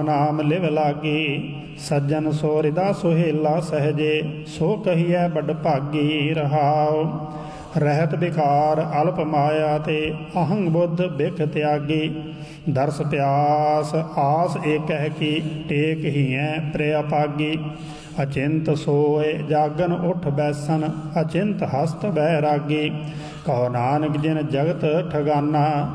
नाम लिव लागी। सज्जन सो हृदा सुहेला सहजे, सो कहिए बड़ भागी। रहाओ रहत विकार अल्प माया ते, अहंग बुद्ध बिख त्यागी। दरस प्यास आस एकह की, टेक हिऐ प्रिय पागी। अचिंत सोए जागन उठ बैसन, अचिंत हस्त बैरागी। कहो नानक जिन जगत ठगाना,